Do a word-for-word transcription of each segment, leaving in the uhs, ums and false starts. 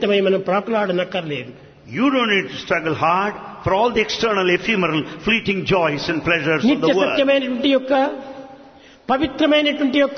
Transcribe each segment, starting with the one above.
నిమిత్తమై మనం ప్రాకులాడనక్కర్లేదు. You don't need to struggle hard for all the external, ephemeral, fleeting joys and pleasures of నిత్య the world. సత్యమైనటువంటి యొక్క పవిత్రమైనటువంటి యొక్క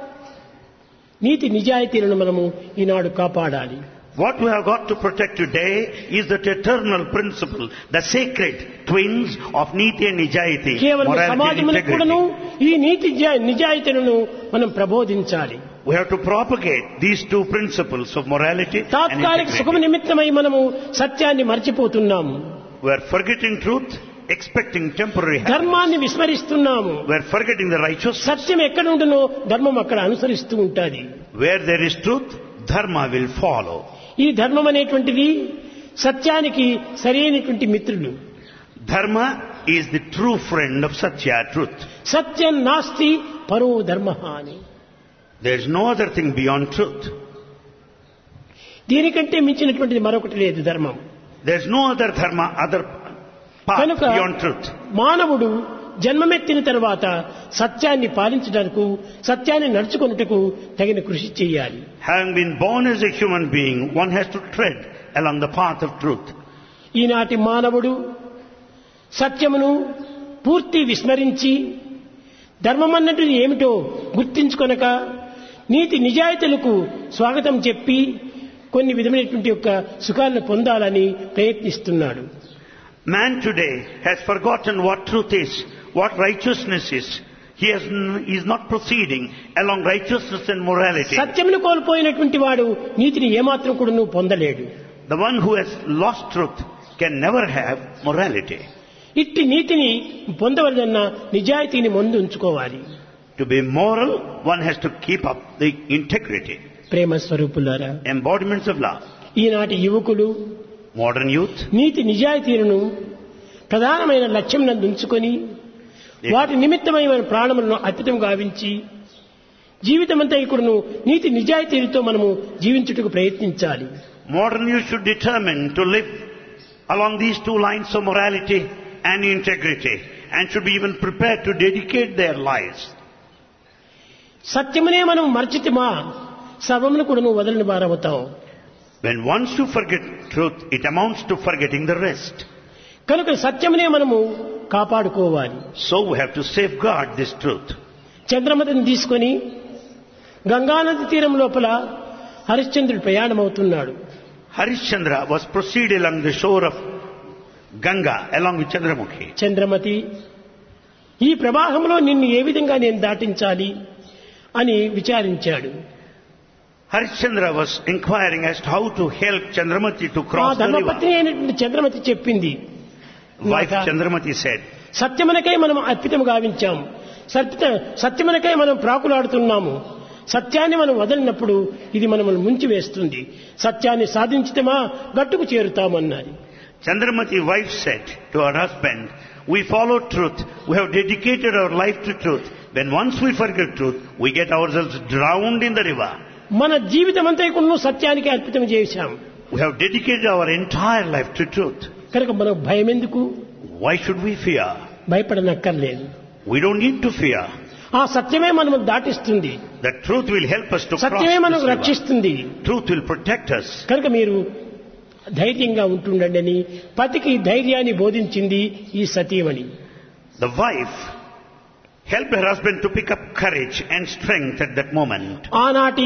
నీతి నిజాయితీలను మనము ఈనాడు కాపాడాలి. What we have got to protect today is that eternal principle, the sacred twins of Niti and Nijayati, కేవలం morality and సమాజములకు కూడాను integrity. ఈ నీతి నిజాయితీలను మనం ప్రబోధించాలి. We have to propagate these two principles of morality and తాత్కాలిక సుఖం integrity. నిమిత్తమై మనము సత్యాన్ని మర్చిపోతున్నాము. We are forgetting truth, expecting temporary happiness. ధర్మాన్ని విస్మరిస్తున్నాము. We are forgetting the righteousness. సత్యం ఎక్కడ ఉండునో ధర్మం అక్కడ అనుసరిస్తూ ఉంటుంది. Where there is truth, dharma will follow. ఈ ధర్మం అనేటువంటిది సత్యానికి సరైనటువంటి మిత్రులు. Dharma is the true friend of Satya, truth. సత్యం నాస్తి పరో ధర్మ అని. There is no other thing beyond truth. దీనికంటే మించినటువంటిది మరొకటి లేదు ధర్మం. There is no other dharma, other path కనుక beyond truth. మానవుడు జన్మమెత్తిన తర్వాత సత్యాన్ని పాలించడానికి సత్యాన్ని నడుచుకొనుటకు తగిన కృషి చేయాలి. Having been born as a human being, one has to tread along the path of truth. ఈనాటి మానవుడు సత్యమును పూర్తి విస్మరించి ధర్మమన్నది ఏమిటో గుర్తించుకొనక నీతి నిజాయితీలకు స్వాగతం చెప్పి కొన్ని విధమైనటువంటి యొక్క సుఖాలను పొందాలని ప్రయత్నిస్తున్నాడు. Man today has forgotten what truth is, what righteousness is. He has n- he is not proceeding along righteousness and morality. సత్యమును కోల్పోయినటువంటి వాడు నీతిని ఏమాత్రం కూడా నువ్వు పొందలేడు. The one who has lost truth can never have morality. ఇట్టి నీతిని పొందవలన నిజాయితీని ముందు ఉంచుకోవాలి. To be moral, one has to keep up the integrity, ప్రేమ స్వరూపులారా, embodiments of love. ఈనాటి యువకులు Modern youth, నీతి నిజాయితీలను ప్రధానమైన లక్ష్యం నందు ఉంచుకొని వాటి నిమిత్తమై మన ప్రాణములను అర్పితం గావించి జీవితమంతా ఇక్కడను నీతి నిజాయితీలతో మనము జీవించుటకు ప్రయత్నించాలి. modern youth should determine to live along these two lines of morality and integrity, and should be even prepared to dedicate their lives. సత్యమునే మనం మర్చితిమా సర్వమును కూడాను వదలని వారవుతాం. When once you forget truth, it amounts to forgetting the rest. కనుక సత్యమునే మనము కాపాడుకోవాలి. So we have to safeguard this truth. చంద్రమతిని తీసుకొని గంగానది తీరం లోపల హరిశ్చంద్రుడు ప్రయాణమవుతున్నాడు. Harishchandra was proceeding along the shore of Ganga along with Chandramukhi. Chandramati, ఈ ప్రవాహంలో నిన్ను ఏ విధంగా నేను దాటించాలి అని విచారించాడు. Harishchandra was inquiring as to how to help Chandramati to ఆ cross the ధర్మపత్ని river. అయినటువంటి చంద్రమతి చెప్పింది, Wife Chandramati said, సత్యమునకై మనం అర్పితం గావించాము, సత్య సత్యమునకై మనం ప్రాకులాడుతున్నాము. సత్యాన్ని మనం వదలినప్పుడు ఇది మనల్ని ముంచి వేస్తుంది. సత్యాన్ని సాధించితమా గట్టుకు చేరుతామన్నది. Chandramati wife said to her husband, we follow truth, we have dedicated our life to truth. When once we forget truth, we get ourselves drowned in the river. మన జీవితమంతా కూడా సత్యానికి అర్పితం చేశాం. We have dedicated our entire life to truth. కనుక మనకు భయం ఎందుకు? Why should we fear? భయపడనక్కర్లేదు. We don't need to fear. ఆ సత్యమే మనం దాటిస్తుంది. The truth will help us to cross సత్యమే this మనకు river. రక్షిస్తుంది. Truth will protect us. కనుక మీరు ధైర్యంగా ఉంటుండండి అని పతికి ధైర్యాన్ని బోధించింది ఈ సతీమణి. The wife helped her husband to pick up courage and strength at that moment. ఆనాటి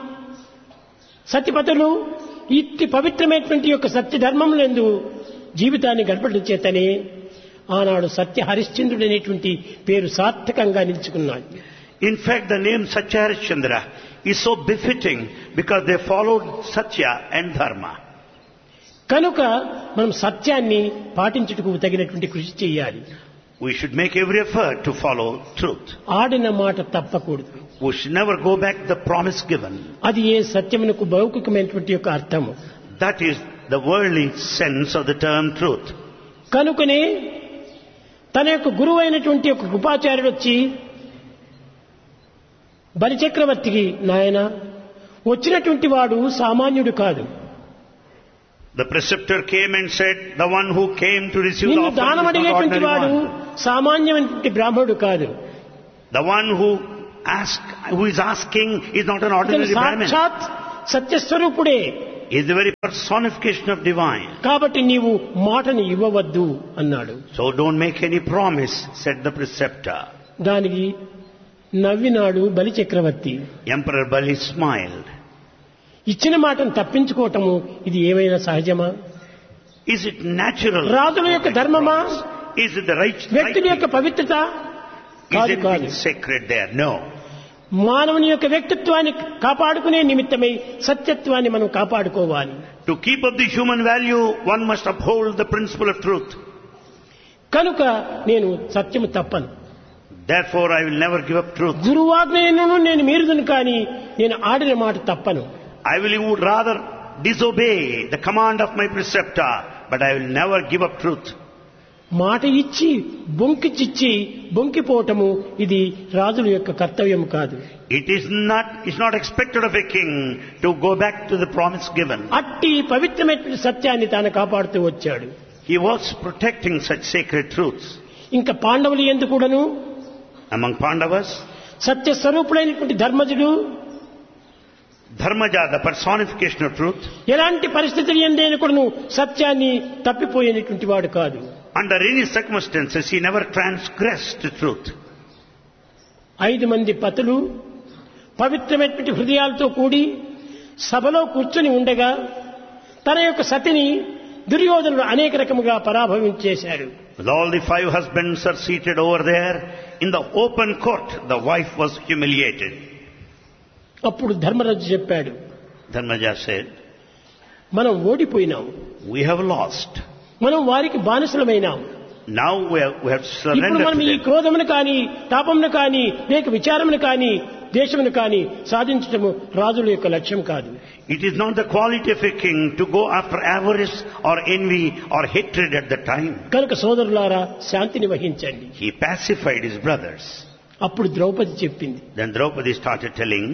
సతిపతులు ఇట్టి పవిత్రమైనటువంటి యొక్క సత్య ధర్మములందు జీవితాన్ని గడపడం చేతనే ఆనాడు సత్య హరిశ్చంద్రుడు అనేటువంటి పేరు సార్థకంగా నిలుచుకున్నాడు. In fact, the name Satya Harishchandra is so befitting because they followed Satya and Dharma. కనుక మనం సత్యాన్ని పాటించుటకు తగినటువంటి కృషి చేయాలి. We should make every effort to follow truth. ఆడిన మాట తప్పకూడదు. We should never go back the promise given. అది ఏ సత్యమునకు భౌతికమైనటువంటి యొక్క అర్థము. That is the worldly sense of the term truth. కనుకనే తన యొక్క గురువు అయినటువంటి ఒక కృపాచార్యుడు వచ్చి బలిచక్రవర్తికి, నాయన వచ్చినటువంటి వాడు సామాన్యుడు కాదు, The preceptor came and said, the one who came to receive the నిన్ను offering దానం is not అడిగేటువంటి ordinary వాడు one. సామాన్యమైనటువంటి బ్రాహ్మణుడు కాదు. The one who ask, who is asking is not an ఇతను ordinary Brahmin. సాక్షాత్ సత్యస్వరూపుడే, is the very personification of divine. కాబట్టి నీవు మాటని ఇవ్వవద్దు అన్నాడు. So don't make any promise, said the preceptor. దానికి నవ్వినాడు బలి చక్రవర్తి. Emperor Bali smiled. ఇచ్చిన మాటను తప్పించుకోవటము ఇది ఏమైనా సహజమా? Is it natural? రాజుల యొక్క ధర్మమా? Is it the right? వ్యక్తుల యొక్క పవిత్రత? Is కాదు it కాదు. being sacred there? No. మానవుని యొక్క వ్యక్తిత్వాన్ని కాపాడుకునే నిమిత్తమై సత్యత్వాన్ని మనం కాపాడుకోవాలి. To keep up the human value, one must uphold the principle of truth. కనుక నేను సత్యము తప్పను. Therefore, I will never give up truth. గురువాజ్ఞను నేను మీరుదును కానీ నేను ఆడిన మాట తప్పను. I will would rather disobey the command of my preceptor, but I will never give up truth. మాట ఇచ్చి బొంకిచిచ్చి బొంకిపోవటము ఇది రాజుల యొక్క కర్తవ్యం కాదు. It is not, it's not expected of a king to go back to the promise given. అట్టి పవిత్రమైన సత్యాన్ని తాను కాపాడుతూ వచ్చాడు. He was protecting such sacred truths. ఇంకా పాండవులు ఎందుకు కూడాను Among Pandavas, Satya స్వరూపుడైనటువంటి ధర్మజుడు Dharmaja, the personification of truth, ఎలాంటి పరిస్థితులు ఎందైనా కూడాను సత్యాన్ని తప్పిపోయినటువంటి వాడు కాదు. under any circumstances, he never transgressed truth. ఐదు మంది పతులు పవిత్రమైనటువంటి హృదయాలతో కూడి సభలో కూర్చుని ఉండగా తన యొక్క సతిని దుర్యోధనుడు అనేక రకముగా పరాభవించేశాడు. With all the five husbands are seated over there, in the open court, the wife was humiliated. అప్పుడు ధర్మరాజు చెప్పాడు, Dharmaja said, మనం ఓడిపోయినాం, we have lost. మనం వారికి బానిసలమైనాం. Now we have, we have ఇప్పుడు surrendered మనం to ఈ them. క్రోధమును కానీ తాపమును కానీ లేక విచారమును కానీ దేశమును కానీ సాధించటము రాజుల యొక్క లక్ష్యం కాదు. It is not the quality of a king to go after avarice or envy or hatred at the time. కనుక సోదరులారా శాంతిని వహించండి. He pacified his brothers. అప్పుడు ద్రౌపది చెప్పింది, Then Draupadi started telling,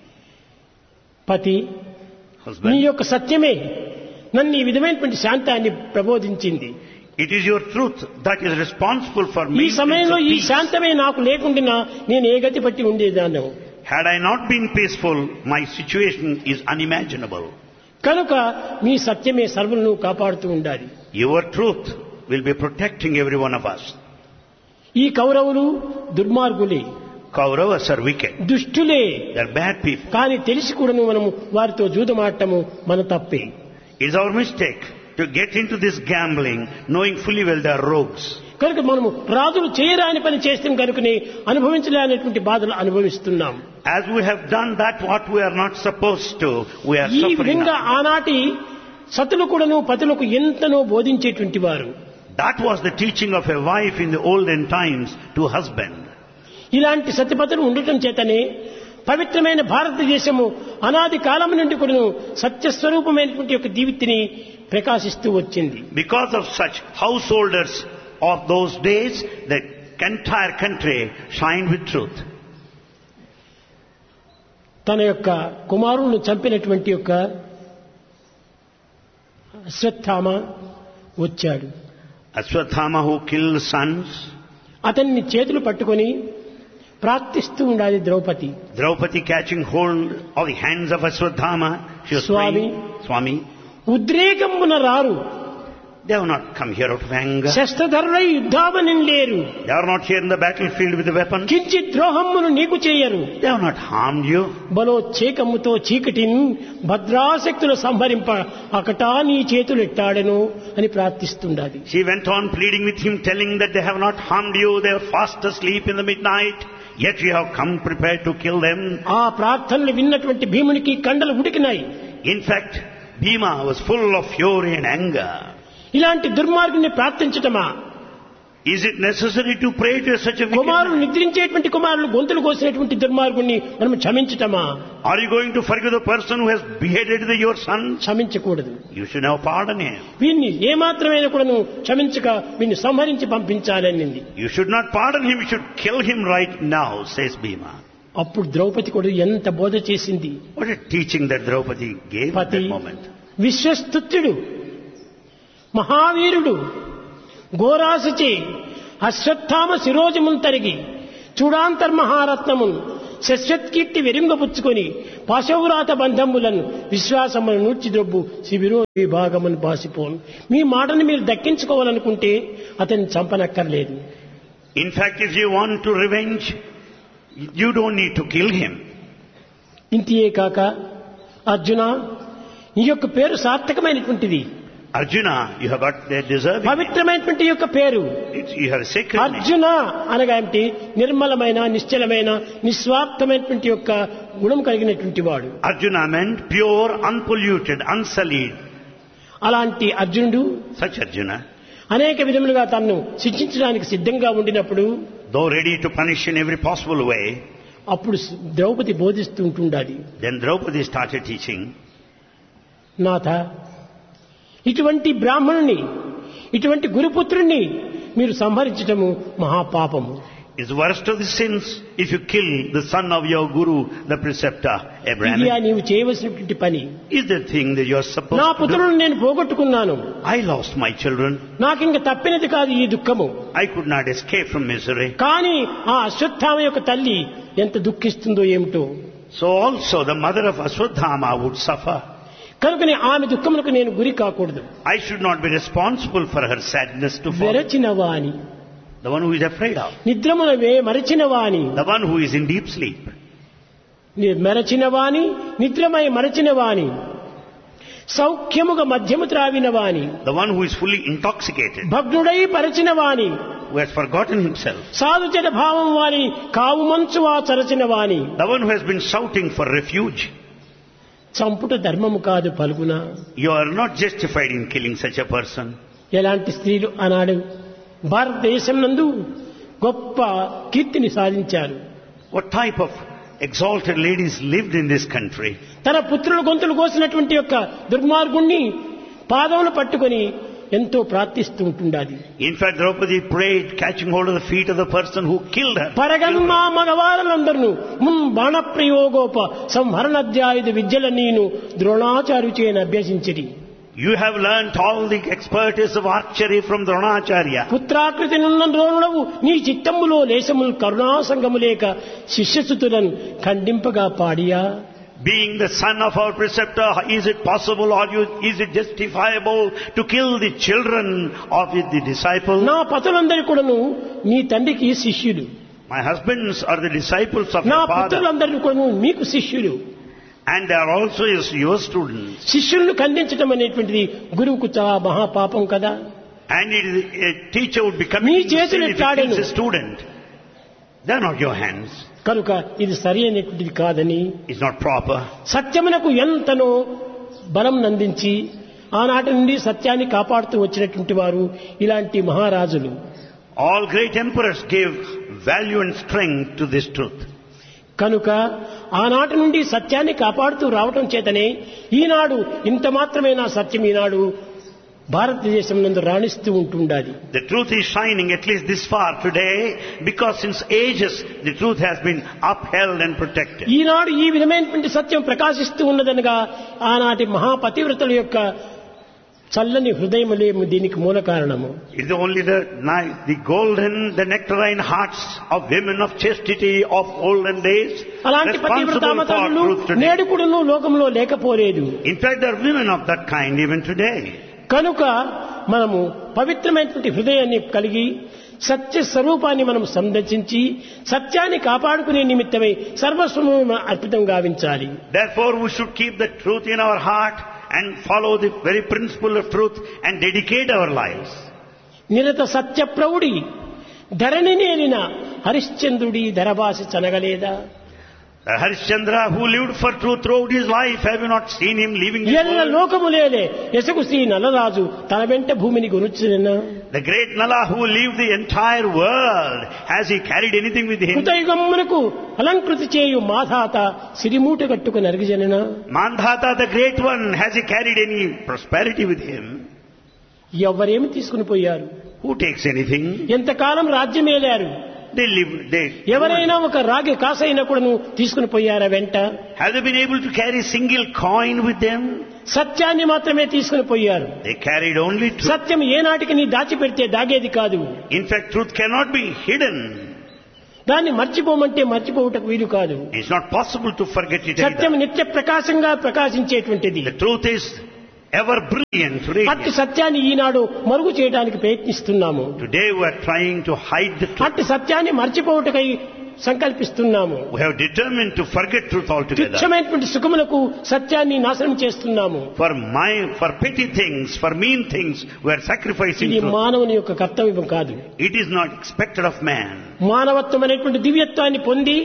పతి నీ husband, యొక్క సత్యమే నన్ను ఈ విధమైనటువంటి శాంతాన్ని ప్రబోధించింది. it is your truth that is responsible for ఈ me. సమయంలో ఈ శాంతమే నాకు లేకుండా నేను ఏ గతి పట్టి ఉండేదాన్ని. Had I not been peaceful, my situation is unimaginable. కనుక మీ సత్యమే సర్వులను కాపాడుతూ ఉండాలి. Your truth will be protecting every one of us. ఈ కౌరవులు దుర్మార్గులే, Kauravas are wicked. దుష్టులే. They are bad people. కానీ తెలిసి కూడాను మనము వారితో జూదమాడటము మన తప్పే. It is our mistake to get into this gambling knowing fully well they are rogues. కనుక మనము రాజులు చేయరాని పని చేస్తాం కనుకనే అనుభవించలేనటువంటి బాధలు అనుభవిస్తున్నాం. As we have done that what we are not supposed to, we are ఈ suffering విధంగా now. ఆనాటి సతులు కూడాను పతులకు ఎంతనో బోధించేటువంటి వారు. That was the teaching of a wife in the olden times to husband. ఇలాంటి సత్యపతులు ఉండటం చేతనే పవిత్రమైన భారతదేశము అనాది కాలం నుండి కూడా సత్యస్వరూపమైనటువంటి యొక్క దీవితిని ప్రకాశిస్తూ వచ్చింది. Because of such householders of those days, the entire country shined with truth. తన యొక్క కుమారులను చంపినటువంటి యొక్క అశ్వత్థామ వచ్చాడు. Ashwathama, who killed sons, అతన్ని చేతులు పట్టుకొని ప్రార్థిస్తూ ఉండాలి Draupadi. Draupadi catching hold of the hands of Ashwathama, she was Swami. praying, Swami, ఉద్రేకమున రారు, they have not come here out of anger. శస్త్రధరులై యుద్ధామని లేరు, They are not here in the battlefield with the weapons. కించిత్ ద్రోహమును నీకు చేయరు. They have not harmed you. బలోచ్చేకముతో చీకటిని భద్రాశక్తులు సంహరింప అకటా నీ చేతులు ఎట్టాడను అని ప్రార్థిస్తుండాలి. She went on pleading with him, telling that they have not harmed you, they are fast asleep in the midnight, yet you have come prepared to kill them. ఆ ప్రార్థనలు విన్నటువంటి భీమునికి కండలు ఉడికినాయి. In fact, Bhima was full of fury and anger. ఇలాంటి దుర్మార్గుని ప్రార్థించటమా? Is it necessary to pray to such a wicked కుమారులు man? నిద్రించేటువంటి కుమారులు గొంతులు కోసినటువంటి దుర్మార్గుని మనం క్షమించటమా? Are you going to forgive the person who has beheaded the, your son? క్షమించకూడదు. You should now pardon him. వీన్ని ఏమాత్రమైన కూడాను క్షమించక వీన్ని సంహరించి పంపించాలనింది. You should not pardon him, you should kill him right now, says Bhima. అప్పుడు ద్రౌపది కూడా ఎంత బోధ చేసింది. What a teaching that Draupadi gave at పతి that moment. విశ్వస్తుత్యుడు, మహావీరుడు, ఘోరాసచే అశ్వత్థామ శిరోజమున్ తరిగి చూడాంతర్మహారత్నమున్ శశ్వత్కీర్తి వెరింగపుచ్చుకొని పాశౌరాత బంధములను విశ్వాసములను నూర్చిదొబ్బు శిబిరో విభాగమును బాసిపోను. మీ మాటను మీరు దక్కించుకోవాలనుకుంటే అతన్ని చంపనక్కర్లేదు. In fact, if you want to revenge, you don't need to kill him. ఇంతియే కాక అర్జున, నీ యొక్క పేరు సార్థకమైనటువంటిది. Arjuna, you have got the deserving. పవిత్రమైనటువంటి యొక్క పేరు It's, you have a sacred name. Arjuna అనగా ఏమిటి? నిర్మలమైన, నిశ్చలమైన, నిస్వార్థమైనటువంటి యొక్క గుణం కలిగినటువంటి వాడు. Arjuna meant pure, unpolluted, unsullied. అలాంటి అర్జునుడు Such Arjuna, అనేక విధములుగా తనను శిక్షించడానికి సిద్ధంగా ఉండినప్పుడు, though ready to punish in every possible way, అప్పుడు ద్రౌపది బోధిస్తూ ఉంటుండాలి. then Draupadi started teaching, నాథ, ఇటువంటి బ్రాహ్మణుని, ఇటువంటి గురుపుత్రుణ్ణి మీరు సంహరించటము మహాపాపము. It's the worst of the sins if you kill the son of your guru, the preceptor, Abraham. ఇది నీవు చేయవలసినటువంటి పని. Is the thing that you are supposed నా to do? పుత్రులను నేను పోగొట్టుకున్నాను, I lost my children. నాకింక తప్పినది కాదు ఈ దుఃఖము. I could not escape from misery. కానీ ఆ అశ్వత్థామ యొక్క తల్లి ఎంత దుఃఖిస్తుందో ఏమిటో. So also the mother of Aswadhama would suffer. కనుకనే ఆమె దుఃఖములకు నేను గురి కాకూడదు. I should not be responsible for her sadness to fall. వెరచినవా అని, The one who is afraid of. నిద్రమునవే మరచినవా అని, The one who is in deep sleep. మెరచినవాని, నిద్రమై మరచినవాని, సౌఖ్యముగా మధ్యము త్రావినవాని, The one who is fully intoxicated, భగ్నుడై పరచినవాని, who has forgotten himself. సాధుజన భావం వాని, కావు మంచువా చరచినవాని. The one who has been shouting for refuge. చంపుట ధర్మము కాదు పలుగునా. You are not justified in killing such a person. ఎలాంటి స్త్రీలు ఆనాడు భారతదేశం నందు గొప్ప కీర్తిని సాధించారు. What type of exalted ladies lived in this country? తన పుత్రుల గొంతులు కోసినటువంటి యొక్క దుర్మార్గుణ్ణి పాదములు పట్టుకొని ఎంతో ప్రార్థిస్తూ ఉంటుండాది. In fact, Draupadi prayed, catching hold of the feet of the person who killed her. పరగన్మా మగవారులందరూ మున్ బాణ ప్రయోగోప సంహరణాధ్యాయుధ విద్యల నేను ద్రోణాచార్యుచేన అభ్యసించిరి. You have learnt all the expertise of archery from Dronacharya. పుత్రాకృతి నున్న ద్రోణుడవు నీ చిత్తములో లేశములు కరుణాసంగము లేక శిష్యసుతులను ఖండింపగా పాడియా. Being the son of our preceptor, is it possible or you, is it justifiable to kill the children of the disciples? నా పతులందరి కూడాను నీ తండ్రికి శిష్యులు, My husbands are the disciples of నా your father, పుత్రులందరినీ కూడాను మీకు శిష్యులు. and they are also your students. శిష్యులను ఖండించడం అనేటువంటిది గురువుకు చాలా మహాపాపం కదా. And it is, a teacher would be committing మీ చేతులు sin if he kills ఎట్లాడెను? a student. They are not your hands. కనుక ఇది సరి అనేటువంటిది కాదని It's not proper. సత్యమునకు ఎంతనో బలం నందించి ఆనాటి నుండి సత్యాన్ని కాపాడుతూ వచ్చినటువంటి వారు ఇలాంటి మహారాజులు. All great emperors gave value and strength to this truth. కనుక ఆనాటి నుండి సత్యాన్ని కాపాడుతూ రావటం చేతనే ఈనాడు ఇంత మాత్రమే నా సత్యం ఈనాడు భారతదేశం నందు రాణిస్తూ ఉంటుండాలి. The truth is shining at least this far today because since ages the truth has been upheld and protected. ఈనాడు ఈ విధమైనటువంటి సత్యం ప్రకాశిస్తూ ఉన్నదనగా ఆనాటి మహాపతివ్రతల యొక్క చల్లని హృదయములే దీనికి మూల కారణము. It's only the the golden, the nectarine hearts of women of chastity of olden days అలాంటి responsible for పతివ్రతామతలు truth today. నేడుకుడును లోకంలో లేకపోలేదు. In fact, there are women of that kind even today. కనుక మనము పవిత్రమైనటువంటి హృదయాన్ని కలిగి సత్య స్వరూపాన్ని మనం సందర్శించి సత్యాన్ని కాపాడుకునే నిమిత్తమై సర్వస్వము అర్పితం గావించాలి. Therefore, we should keep the truth in our heart and follow the very principle of truth and dedicate our lives. నిరత Satya ప్రౌఢి Dharani నేలిన హరిశ్చంద్రుడి ధరభాసి చనగలేదా. Harishchandra, who lived for truth throughout his life, have you not seen him leaving this ఎల్ల world? లోకములేలే ఎసగు Shri Nalaraju తన వెంట భూమిని గొనుచున. The great Nala who lived the entire world, has he carried anything with him? కృతయుగమునకు అలంకృతి చేయు మాధాత సిరిమూట కట్టుకు నరిగిజనన. Mandhata, the great one, has he carried any prosperity with him? ఎవరేమి తీసుకుని పోయారు? Who takes anything? ఎంతకాలం రాజ్యమేలారు? They live, they... ఎవరైనా ఒక రాగి కాసైనా కూడా నువ్వు తీసుకుని పోయారా వెంట? Have they been able to carry single coin with them? సత్యాన్ని మాత్రమే తీసుకుని పోయారు. They carried only truth. సత్యం ఏనాటికి నీ దాచిపెడితే దాగేది కాదు. In fact, truth cannot be hidden. దాన్ని మర్చిపోమంటే మర్చిపోవటకు వీలు కాదు. It's not possible to forget it Satyam either. నిత్య ప్రకాశంగా ప్రకాశించేటువంటిది. The truth is ever brilliant, అట్టి radiant. సత్యాన్ని ఈనాడు మరుగు చేయడానికి ప్రయత్నిస్తున్నాము. Today we are trying to hide the truth. అట్టి సత్యాన్ని మర్చిపోవటకై సంకల్పిస్తున్నాము. We have determined to forget truth altogether. తుచ్చమైనటువంటి సుఖములకు సత్యాన్ని నాశనం చేస్తున్నాము. For my, for petty things, for mean things, we are sacrificing ఇది truth. మానవుని యొక్క కర్తవ్యం కాదు. It is not expected of man. మానవత్వం అనేటువంటి దివ్యత్వాన్ని పొంది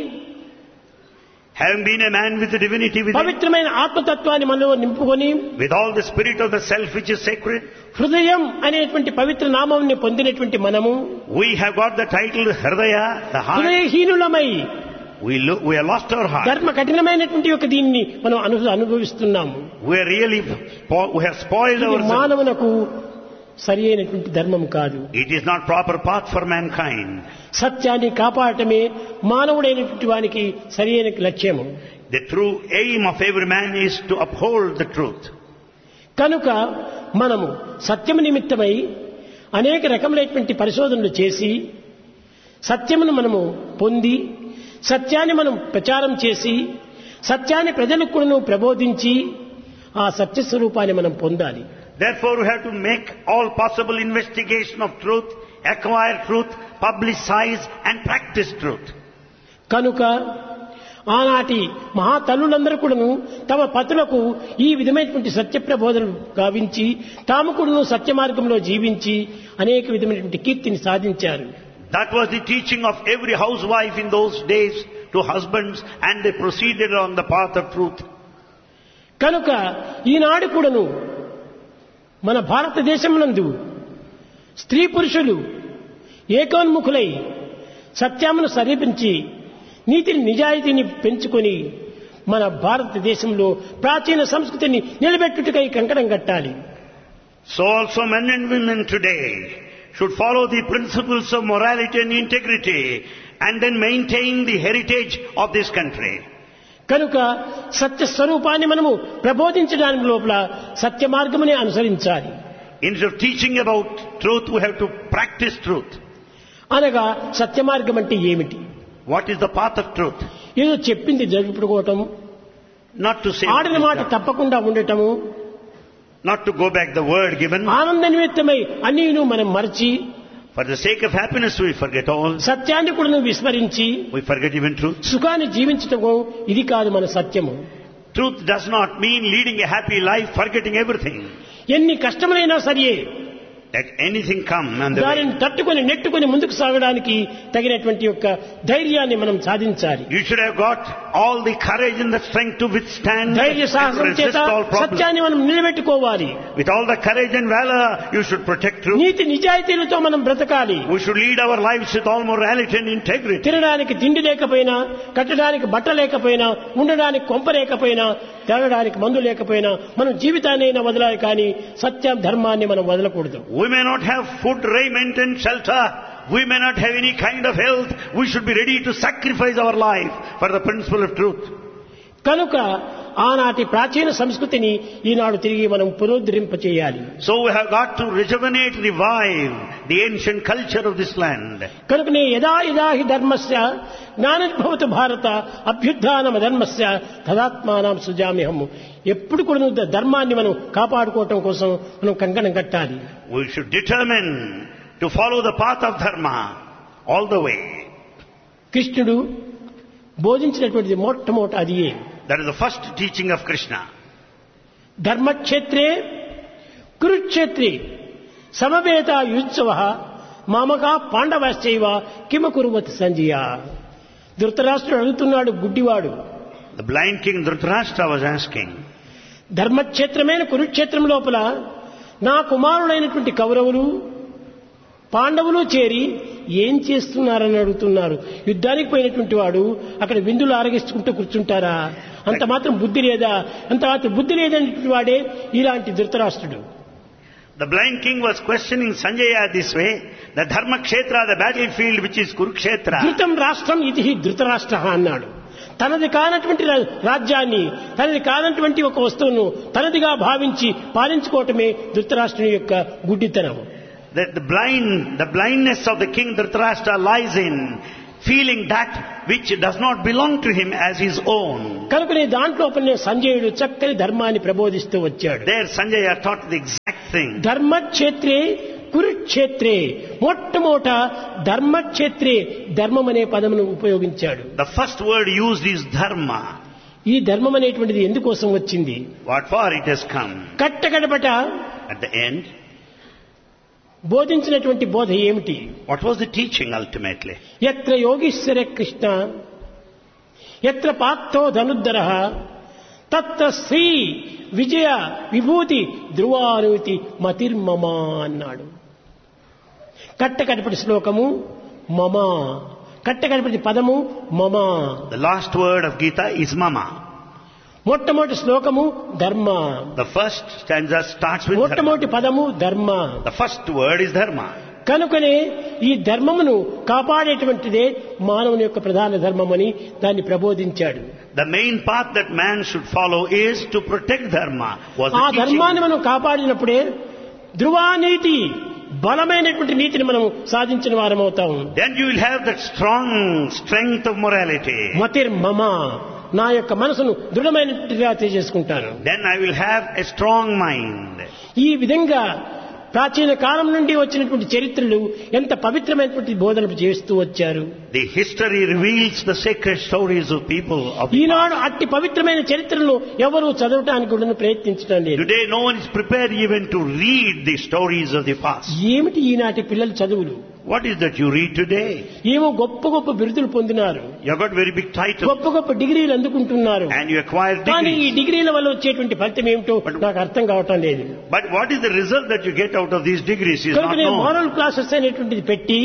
Having been a man with the divinity within, పవిత్రమైన ఆత్మతత్వాన్ని మనలో నింపుకొని with all the spirit of the self which is sacred, హృదయం అనేటువంటి పవిత్ర నామాన్ని పొందినటువంటి మనము we have got the title Hridaya, the heart. హృదయహీనులమై We, lo- we have lost our heart. ధర్మ కఠినమైనటువంటి యొక్క దీన్ని మనం అను అనుభవిస్తున్నాము. We are really, spo- we have spoiled ఇది ourselves. మానవునకు సరి అయినటువంటి ధర్మం కాదు. It is not proper path for mankind. సత్యాన్ని కాపాడటమే మానవుడైనటువంటి వానికి సరి అయిన లక్ష్యము. The true aim of every man is to uphold the truth. కనుక మనము సత్యము నిమిత్తమై అనేక రకములైనటువంటి పరిశోధనలు చేసి సత్యమును మనము పొంది సత్యాన్ని మనం ప్రచారం చేసి సత్యాన్ని ప్రజలకు కూడా ప్రబోధించి ఆ సత్య స్వరూపాన్ని మనం పొందాలి. Therefore we have to make all possible investigation of truth, acquire truth, publicize and practice truth. కనుక ఆనాటి మహాతల్లులందరూ కూడాను తమ పతులకు ఈ విధమైనటువంటి సత్య ప్రబోధనలు గావించి తాము కూడాను సత్య మార్గంలో జీవించి అనేక విధమైనటువంటి కీర్తిని సాధించారు. That was the teaching of every housewife in those days to husbands, and they proceeded on the path of truth. కనుక ఈనాడు కూడాను మన భారతదేశమునందు స్త్రీ పురుషులు ఏకోన్ముఖులై సత్యమును సమీపించి నీతిని నిజాయితీని పెంచుకొని మన భారతదేశంలో ప్రాచీన సంస్కృతిని నిలబెట్టుటకై కంకణం కట్టాలి. So also men and women today should follow the principles of morality and integrity and then maintain the heritage of this country. కనుక సత్య స్వరూపాన్ని మనము ప్రబోధించడానికి లోపల సత్య మార్గమునే అనుసరించాలి. Instead of teaching about truth, we have to practice truth. అనగా సత్య మార్గం అంటే ఏమిటి? What is the path of truth? ఏదో చెప్పింది జరుపుకోవటం, Not to say, ఆడిన మాట తప్పకుండా ఉండటము, not to go back the word given. ఆనంద నిమిత్తమై అన్నీను మనం మరచి For the sake of happiness we forget all. సత్యాన్ని కూడా నువ్వు విస్మరించి We forget even truth. సుఖాన్ని జీవించటము ఇది కాదు మన సత్యము. Truth does not mean leading a happy life, forgetting everything. ఎన్ని కష్టములైనా సరియే Let anything come on the way. దానిని తట్టుకొని నెట్టుకొని ముందుకు సాగడానికి తగినటువంటి యొక్క ధైర్యాన్ని మనం సాధించాలి. You should have got all the courage and the strength to withstand ధైర్య and సాహసం చేత resist all problems. సత్యాన్ని మనం నిలబెట్టుకోవాలి. With all the courage and valor, you should protect truth. నీతి నిజాయితీలతో మనం బ్రతకాలి. We should lead our lives with all morality and integrity. తినడానికి తిండి లేకపోయినా, కట్టడానికి బట్ట లేకపోయినా, ఉండడానికి కొంప లేకపోయినా, తాగడానికి మందు లేకపోయినా మనం జీవితాన్నైనా వదలాలి, కానీ సత్యం ధర్మాన్ని మనం వదలకూడదు. We may not have food, raiment and shelter. We may not have any kind of health. We should be ready to sacrifice our life for the principle of truth. కనుక ఆనాటి ప్రాచీన సంస్కృతిని ఈనాడు తిరిగి మనం పునరుద్ధరింపచేయాలి. So we have got to rejuvenate, revive the ancient culture of this land. కనుకనే యదా యదా హి ధర్మస్య జ్ఞానోద్భవతు భారత అభ్యుత్థానమ ధర్మస్య తదాత్మానం సుజామ్యహం. ఎప్పుడు కూడా ధర్మాన్ని మనం కాపాడుకోవటం కోసం మనం కంకణం కట్టాలి. We should determine to follow the path of dharma all the way. కృష్ణుడు బోధించినటువంటిది మొట్టమొదట అదియే. That is the first teaching of Krishna. ధర్మక్షేత్రే కురుక్షేత్రే సమవేత యుత్సవః మామకా పాండవశ్చైవ కిమ కుర్వతి Sanjaya. ధృతరాష్ట్రుడు అడుగుతున్నాడు, గుడ్డివాడు. The blind king Dhritarashtra was asking, ధర్మక్షేత్రమైన కురుక్షేత్రం లోపల నా కుమారుడైనటువంటి కౌరవులు పాండవులు చేరి ఏం చేస్తున్నారని అడుగుతున్నారు. యుద్ధానికి పోయినటువంటి వాడు అక్కడ విందులు ఆరగిస్తుంటూ కూర్చుంటారా? అంత మాత్రం బుద్ధి లేదా? అంత మాత్రం బుద్ధి లేదనేటువంటి వాడే ఇలాంటి ధృతరాష్ట్రుడు. the blind king was questioning Sanjaya this way, the Dharma Kshetra, the battlefield which is Kurukshetra. ధృతం రాష్ట్రం ఇది ధృతరాష్ట్ర అన్నాడు. తనది కానటువంటి రాజ్యాన్ని, తనది కానటువంటి ఒక వస్తువును తనదిగా భావించి పాలించుకోవటమే ధృతరాష్ట్రుని యొక్క గుడ్డితనం. The, the blind, the blindness of the king Dhritarashtra lies in feeling that which does not belong to him as his own. కనుకనే దాంట్లోపలనే సంజయుడు చక్కని ధర్మాన్ని ప్రబోధిస్తూ వచ్చాడు. There Sanjaya taught the exact thing. ధర్మక్షేత్రే కురుక్షేత్రే, మొట్టమొదట ధర్మక్షేత్రే ధర్మం అనే పదమును ఉపయోగించాడు. The first word used is dharma. ఈ ధర్మం అనేటువంటిది ఎందుకోసం వచ్చింది? What for it has come? కట్టకడపట At the end, బోధించినటువంటి బోధ ఏమిటి? what was the teaching ultimately? యత్ర Yogeeshwara Krishna యత్ర పార్థో ధనుద్ధరః తత్ర శ్రీ విజయ విభూతి ధ్రువానుతి మతిర్మమ అన్నాడు. కట్టకడపటి శ్లోకము మమ, కట్టకడపటి పదము మమ. The last word of Gita is mama. మొట్టమొదటి శ్లోకము ధర్మ, The first stanza starts with మొట్టమొదటి dharma. పదము ధర్మ. The first word is dharma. కనుకనే ఈ ధర్మమును కాపాడేటువంటిదే మానవుని యొక్క ప్రధాన ధర్మమని దాన్ని ప్రబోధించాడు. The main path that man should follow is to protect dharma. Was ఆ the teaching. ధర్మాన్ని మనం కాపాడినప్పుడే ధృవానీతి, బలమైనటువంటి నీతిని మనం సాధించిన వారం అవుతాం. Then you will have that strong strength of morality. మతిర్మమ, నా యొక్క మనసును దృఢమైనట్టుగా చేసుకుంటాను. Then I will have a strong mind. ఈ విధంగా ప్రాచీన కాలం నుండి వచ్చినటువంటి చరిత్రలు ఎంత పవిత్రమైనటువంటి బోధనలు చేస్తూ వచ్చారు. The history reveals the sacred stories of people of the Eenadu past. అట్టి పవిత్రమైన చరిత్రలను ఎవరూ చదవటానికి కూడా ప్రయత్నించడం లేదు. Today no one is prepared even to read the stories of the past. ఏమిటి ఈనాటి పిల్లల చదువులు? What is that you read today? ఏమో గొప్ప గొప్ప బిరుదులు పొందినారు, You got very big titles గొప్ప గొప్ప డిగ్రీలు అందుకుంటున్నారు. and you acquire కానీ ఈ degrees. డిగ్రీల వల్ల వచ్చేటువంటి ఫలితం ఏమిటో నాకు అర్థం కావటం లేదు. But what is the result that you get out of these degrees is కనుక not నేను known. మోరల్ క్లాసెస్ అనేటువంటిది పెట్టి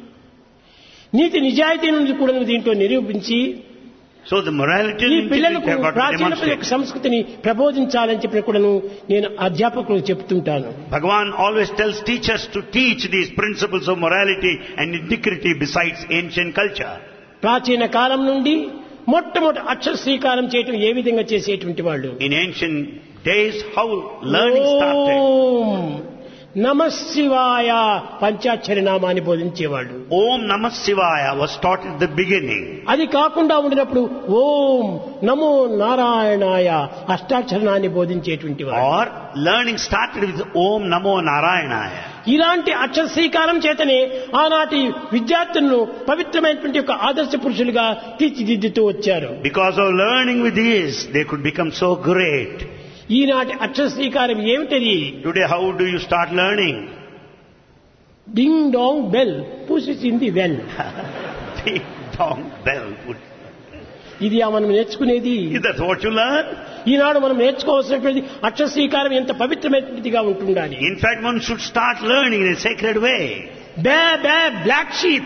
నీతి నిజాయితీ నుండి కూడా దీంట్లో నిరూపించి So the morality ఈ and పిల్లలకు integrity have got to ప్రాచీన యొక్క demonstrate. సంస్కృతిని ప్రబోధించాలని చెప్పిన కూడాను నేను అధ్యాపకులకు చెప్తుంటాను. Bhagavan always tells teachers to teach these principles of morality and integrity besides ancient culture. ప్రాచీన కాలం నుండి మొట్టమొదటి అక్షర శ్రీకారం చేయటం ఏ విధంగా చేసేటువంటి వాళ్ళు? In ancient days, how learning started. ఓం నమ శివాయ పంచాక్షరి నామాన్ని బోధించేవాళ్ళు. Om Namah Shivaya was taught at the beginning. అది కాకుండా ఉండినప్పుడు ఓం నమో నారాయణాయ అష్టాక్షరణాన్ని బోధించేటువంటి వాడు. Or learning started with Om Namo Narayanaya. ఇలాంటి అక్షర శ్రీకారం చేతనే ఆనాటి విద్యార్థులను పవిత్రమైనటువంటి ఒక ఆదర్శ పురుషులుగా తీర్చిదిద్దుతూ వచ్చారు. Because of learning with this, they could become so great. ఈనాటి అక్షర శ్రీకారం ఏమిటది? Today, how do you start learning? Ding dong bell pushes in the well. Ding dong bell. ఇది మనం నేర్చుకునేది. Is that what you learn? ఈనాడు మనం నేర్చుకోవాల్సినటువంటి అక్షర శ్రీకారం ఎంత పవిత్రమైనదిగా ఉంటుండాలి. In fact, one should start learning in a sacred way. Bay bay black sheep,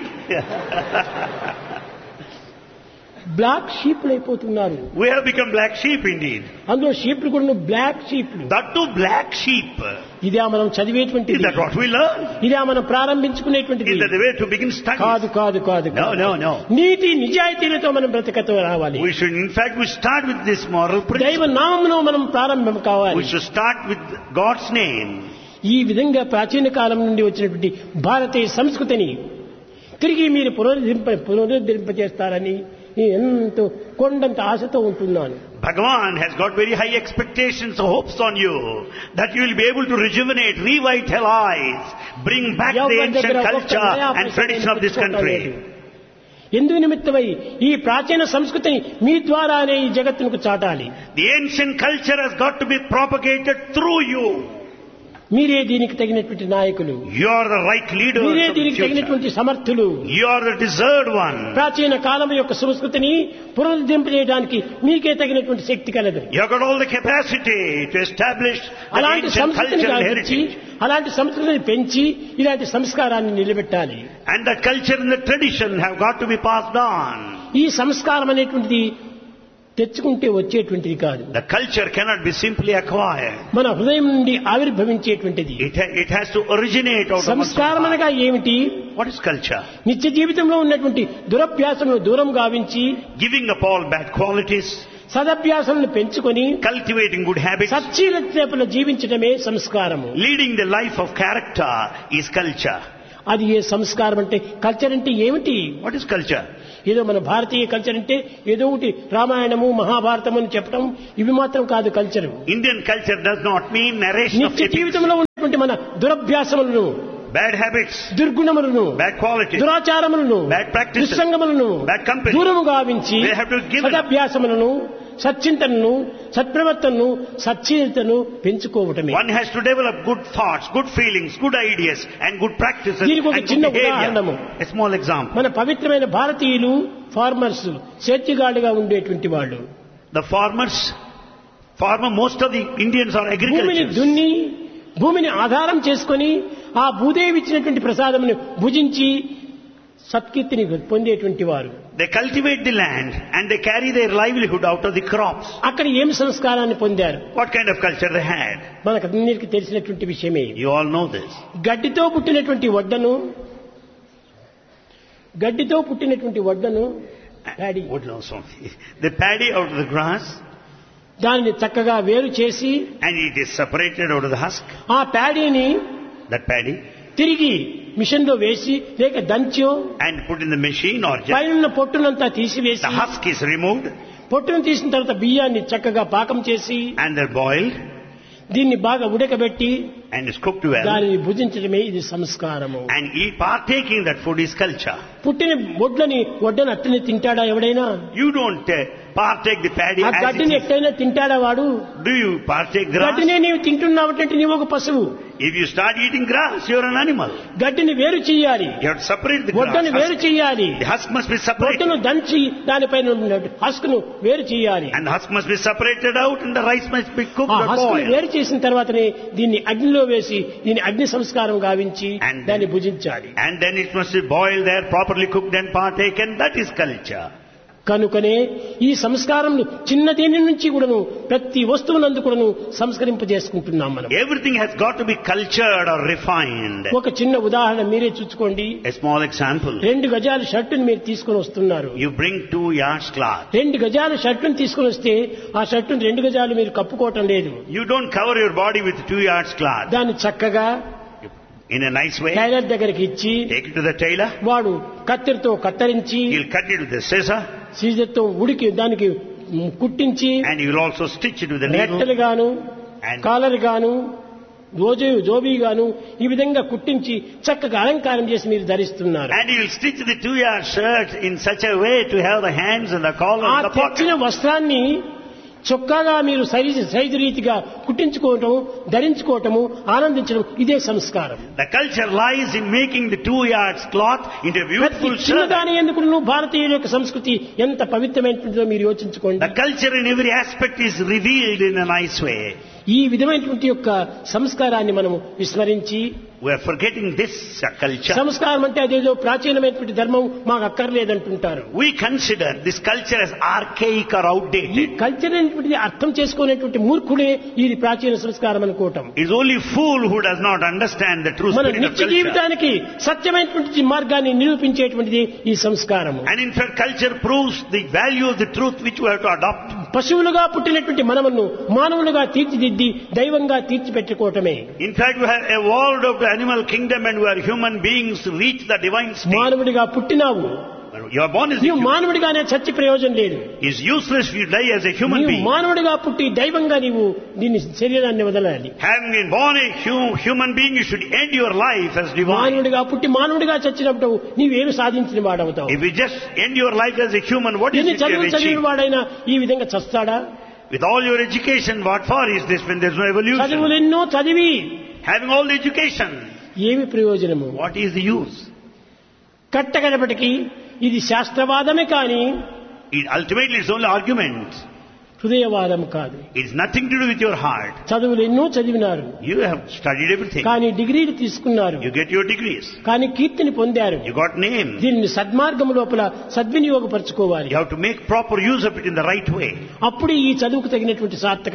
black షీప్లు అయిపోతున్నారు. We have become black sheep indeed. అందులో షీప్లు కూడా black షీప్లు. That too black sheep. ఇదే మనం చదివేటువంటిది. Is that what we learn? ఇదే మనం ప్రారంభించుకునేటువంటిది. Is that the way to begin studies? కాదు కాదు కాదు No, no, no. నీతి నిజాయితీలతో మనం బ్రతకతో రావాలి. We should, in fact, we start with this moral దైవ principle. నామమును మనం ప్రారంభం కావాలి. We should start with God's name. ఈ విధంగా ప్రాచీన కాలం నుండి వచ్చినటువంటి భారతీయ సంస్కృతిని తిరిగి మీరు పునరుద్ధరింప పునరుద్ధరింపజేస్తారని నేను ఎంతో కొండంత ఆశతో ఉంటున్నాను. Bhagavan has got very high expectations, hopes on you that you will be able to rejuvenate, revitalize, bring back the ancient culture and tradition of this country. ఎందు నిమిత్తమై ఈ ప్రాచీన సంస్కృతిని మీ ద్వారానే ఈ జగత్తుకు చాటాలి. The ancient culture has got to be propagated through you. మీరే దీనికి తగినటువంటి నాయకులు. You are the right leader మీరే of the దీనికి future. తగినటువంటి సమర్థులు. You are the deserved one. ప్రాచీన కాలం యొక్క సంస్కృతిని పునరుద్ధరింపజేయడానికి మీకే తగినటువంటి శక్తి కలదు. You have got all the capacity to establish the అలాంటి ancient సంస్కృతిని cultural గావించి heritage. అలాంటి సంస్కృతిని పెంచి ఇలాంటి సంస్కారాన్ని నిలబెట్టాలి. And the culture and the tradition have got to be passed on. ఈ సంస్కారం అనేటువంటిది తెచ్చుకుంటే వచ్చేటువంటిది కాదు. The culture cannot be simply acquired. మన హృదయం నుండి ఆవిర్భవించేటువంటిది. It, ha- it has to originate out of one's సంస్కారం heart. అనగా ఏమిటి? What is culture? నిత్య జీవితంలో ఉన్నటువంటి దురభ్యాసమును దూరం గావించి Giving up all bad qualities, సదభ్యాసములను పెంచుకొని cultivating good habits, సచ్చీలతేపల జీవించడమే సంస్కారము. leading the life of character is culture. అది ఏ సంస్కారం అంటే, కల్చర్ అంటే ఏమిటి? What is culture? ఏదో మన భారతీయ కల్చర్ అంటే ఏదో ఒకటి రామాయణము మహాభారతం అని చెప్పడం, ఇవి మాత్రం కాదు culture. Indian culture does not mean narration of నిత్య epics, జీవితంలో ఉన్నటువంటి మన దురభ్యాసములను, bad habits, దుర్గుణములను, bad qualities, దురాచారములను, bad practices, దుస్సంగములను bad company. దూరము గావించి They have to give it. సదభ్యాసములను, సచ్చింతనను, సత్ప్రవర్తనను, సచ్చీలతను పెంచుకోవటమే. One has to develop good thoughts, good feelings, good ideas and good practices దీనికి ఒక and చిన్న good ఉదాహరణము. behavior. A small example. మన పవిత్రమైన భారతీయులు farmers, సేద్యగాడుగా ఉండేటువంటి వాళ్ళు. The farmers, farmer, most of the Indians are భూమిని agriculturists. దున్ని, భూమిని ఆధారం చేసుకొని ఆ భూదేవి ఇచ్చినటువంటి ప్రసాదమును భుజించి సత్కీర్తిని పొందేటువంటి వారు. They cultivate the land and they carry their livelihood out of the crops. అక్కడ ఏమి సంస్కారాన్ని పొందారు? What kind of culture they had? మనకు అందరికీ తెలిసినటువంటి విషయమే. You all know this. గడ్డితో పుట్టినటువంటి వడ్డను, గడ్డితో పుట్టినటువంటి వడ్డను paddy, What else? Sorry. The paddy out of the grass దానిని చక్కగా వేరు చేసి and it is separated out of the husk. ఆ ప్యాడీని That paddy తిరిగి మిషన్ లో వేసి లేక దంచో and put in the machine or just పైన పొట్టునంతా తీసివేసి, the husk is removed పొట్టును తీసిన తర్వాత బియ్యాన్ని చక్కగా పాకం చేసి and they're boiled దీన్ని బాగా ఉడకబెట్టి and is cooked well దానిని భుజించడమే ఇది సంస్కారము. and eat, partaking that food is culture. పుట్టిన వడ్లని వడ్డను అట్టని తింటాడా ఎవడైనా? You don't uh, partake the paddy ఆ as it గడ్డిని is. ఎట్టయినా తింటాడా వాడు? Do you partake grass? గడ్డినే నీవు తింటున్నావంటే నీవు ఒక పశువు. If you start eating grass, you're an animal. గడ్డిని వేరు చేయాలి, You have to separate the వడ్డను grass. వేరు Husk. చేయాలి, The husk must be separated వడ్డను దంచి దానిపైన ఉన్న హస్కును వేరు చేయాలి. and the husk must be separated out and the rice must be cooked ఆ or హస్కును boiled. వేరు చేసిన తర్వాతనే దీన్ని అగ్నిలో వేసి దీన్ని అగ్ని సంస్కారం గావించి And దాన్ని భుజించాలి. And then it must be boiled there, properly cooked and partaken. That is culture. కనుకనే ఈ సంస్కారం చిన్న దేని నుంచి కూడాను ప్రతి వస్తువునందు కూడాను సంస్కరింపజేసుకుంటున్నాం మనం. Everything has got to be cultured or refined. ఒక చిన్న ఉదాహరణ మీరే చూసుకోండి. A small example. రెండు గజాల షర్టుని మీరు తీసుకొని వస్తున్నారు. You bring two yards cloth. రెండు గజాల షర్టుని తీసుకొని వస్తే ఆ షర్టుని రెండు గజాలు మీరు కప్పుకోవటం లేదు. You don't cover your body with two yards cloth. దాన్ని చక్కగా In a nice way, tailor దగ్గరికి ఇచ్చి take it to the tailor. వాడు కత్తెరతో కత్తిరించి He'll cut it with the scissor సీజర్తో ఉడికి దానికి కుట్టించి and he will also stitch it with the needle. రెట్టలు గాను And caller గాను రోజు జోబీ గాను ఈ విధంగా కుట్టించి చక్కగా అలంకారం చేసి మీరు ధరిస్తున్నారు. and he will stitch the two yard shirt in such a way to have the hands and the collar ఆ and the తెచ్చిన pocket. వస్త్రాన్ని చొక్కాగా మీరు సైజు సైజు రీతిగా కుట్టించుకోవటం, ధరించుకోవటము, ఆనందించడం ఇదే సంస్కారం. The culture lies in making the two yards cloth into a ప్రతి beautiful shirt. చిన్నదాని ఎందుకు భారతీయుల యొక్క సంస్కృతి ఎంత పవిత్రమైనదో మీరు యోచించుకోండి. The culture in every aspect is revealed in a nice way. ఈ విధమైనటువంటి యొక్క సంస్కారాన్ని మనము విస్మరించి We are forgetting this uh, culture. సంస్కారం అంటే అదేదో ప్రాచీనమైనటువంటి ధర్మం మాకు అక్కర్లేదంటుంటారు. We consider this culture as archaic or ఈ outdated. కల్చర్ అనేటువంటిది అర్థం చేసుకునేటువంటి మూర్ఖుడే ఇది ప్రాచీన సంస్కారం అనుకోవటం. It's only fool who does not understand the true మన spirit of నిత్య culture. జీవితానికి సత్యమైనటువంటి మార్గాన్ని నిరూపించేటువంటిది ఈ సంస్కారము. And in fact, culture proves the value of the truth which we have to adopt. పశువులుగా పుట్టినటువంటి మనమును మానవులుగా తీర్చిదిద్ది దైవంగా తీర్చిపెట్టుకోవటమే. In fact, we have evolved out of the animal kingdom and we are human beings to reach the divine state. మానవుడిగా పుట్టినావు, You are born as a నీవు human. మానవుడిగానే చచ్చి ప్రయోజనం లేదు. It's useless if you die as a human నీవు being. మానవుడిగా పుట్టి దైవంగా నీవు దీని శరీరాన్ని వదలాలి. Having been born a hu- human being, you should end your life as divine. మానవుడిగా పుట్టి మానవుడిగా చచ్చినప్పుడు నీవేమి సాధించిన వాడవుతావు. If you just end your life as a human, what is ఎన్ని it you చదువులు have చదివిన achieved? వాడైనా ఈ విధంగా చస్తాడా? With all your education, what for is this when there's no evolution? చదువులు ఎన్నో చదివి Having all the education, ఏమి ప్రయోజనము? what is the use? కట్టగడపటికి ఇది శాస్త్రవాదమే కానీ It ultimately is only argument. హృదయవాదం కాదు. It's nothing to do with your heart. చదువులు ఎన్నో చదివినారు, You have studied everything. కానీ డిగ్రీలు తీసుకున్నారు, You get your degrees. కానీ కీర్తిని పొందారు. You got name. దీన్ని సద్మార్గం లోపల సద్వినియోగపరచుకోవాలి. You have to make proper use of it in the right way. అప్పుడు ఈ చదువుకు తగినటువంటి సార్థకము.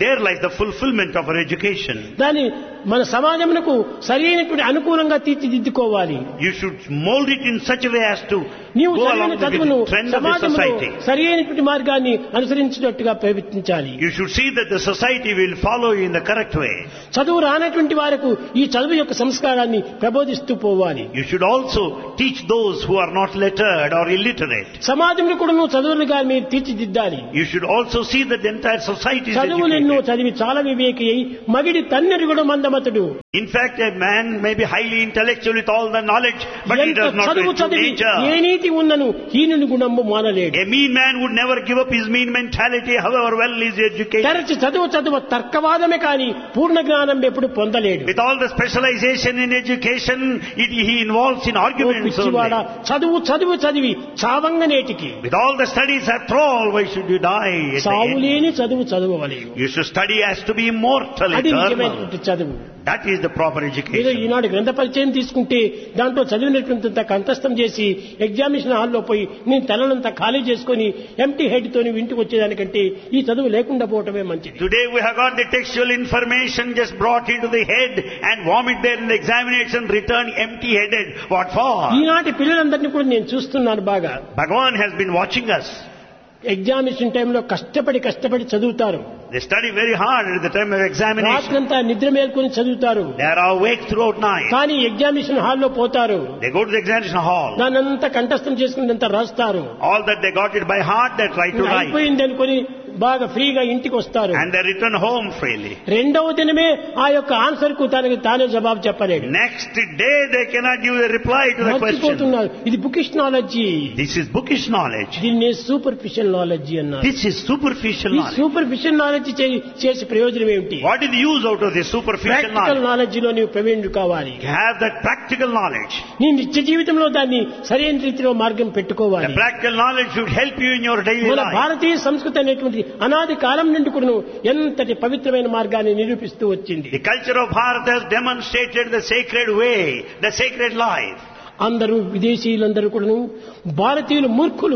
there lies the fulfillment of our education. దాని మన సమాజమునకు సరైనటువంటి అనుకూలంగా తీర్చిదిద్దుకోవాలి. You should mold it in such a way as to నీవు go చదివిన along with the చదువును trend of the సమాజంలో society. సరైనటువంటి మార్గాన్ని అనుసరించినట్టుగా ప్రయత్నించాలి. You should see that the society will follow you in the correct way. చదువు రానటువంటి వారికి ఈ చదువు యొక్క సంస్కారాన్ని ప్రబోధిస్తూ పోవాలి. You should also teach those who are not lettered or illiterate. సమాజంలో కూడా నువ్వు చదువులుగా మీరు తీర్చిదిద్దాలి. You should also see that the entire society is చదువులెన్నో educated. చదివి చాలా వివేకి అయి మగిడి తన్నెరు కూడా మందమతుడు. In fact, a man may be highly intellectual with all the knowledge, but he ఎంత does not చదువు know true చదివి ఏ nature. నీతి ఉన్నను హీనుని గుణము మానలేడు. A mean man would never give up his mean mentality, however well he is educated. తరచి చదువు చదువు తర్కవాదమే కానీ పూర్ణ జ్ఞానం ఎప్పుడు పొందలేడు. With all the specialization in education, it, he involves in oh arguments పిచ్చివాడా, only. చదువు చదువు చదివి చావంగ నేటికి With all the studies after all, why should you die at the చావు end? లేని చదువు చదవలేవు. You should study as to be immortal, అది eternal. నిజమైనటువంటి చదువు. That is the proper ఏదో education. ఈనాడు గ్రంథ పరిచయం తీసుకుంటే దాంట్లో చదివినటువంటి కంఠస్థం చేసి ఎగ్జామినేషన్ హాల్లో పోయి నేను తలనంతా ఖాళీ చేసుకుని ఎంటీ హెడ్ తోని ఇంటికి వచ్చేదానికంటే ఈ చదువు లేకుండా పోవటమే మంచిది. Today we have got the textual information just brought into the head and vomit there in the examination, return empty-headed. What for? ఈనాటి పిల్లలందరినీ కూడా నేను చూస్తున్నాను బాగా. Bhagavan has been watching us. Examination టైంలో కష్టపడి కష్టపడి చదువుతారు. They study very hard at the time of examination. రాత్రంతా నిద్ర మేల్కొని చదువుతారు. They are awake throughout night. కానీ ఎగ్జామినేషన్ హాల్లో పోతారు. They go to the examination hall. దానంతా కంఠస్థం చేసుకున్నంత రాస్తారు. All that they got it by heart, they try to write. అయిపోయింది అనుకొని బాగా ఫ్రీగా ఇంటికి వస్తారు. And they return home freely. రెండవ దినమే ఆ యొక్క ఆన్సర్ కు తనకి తానే జవాబు చెప్పలేడు. Next day they cannot give a reply to the question. మర్చిపోతున్నారు. ఇది bookish knowledge. This is bookish knowledge. దీన్ని సూపర్ఫిషియల్ నాలెడ్జి అన్నారు. This is superficial ఈ knowledge. సూపర్ఫిషియల్ నాలెడ్జి చేసే ప్రయోజనం ఏమిటి? What is the use out of this superficial practical knowledge? Knowledge లో నీవు ప్రవీణుడు కావాలి. You have that practical knowledge. నీ నిత్య జీవితంలో దాన్ని సరైన రీతిలో మార్గం The పెట్టుకోవాలి. practical knowledge should help you in your daily మన life. భారతీయ సంస్కృతి అనేటువంటి అనాది కాలం నుండి కూడా ఎంతటి పవిత్రమైన మార్గాన్ని నిరూపిస్తూ వచ్చింది. The culture of Bharat has demonstrated the sacred way, the sacred life. అందరూ విదేశీయులందరూ కూడా భారతీయులు మూర్ఖులు.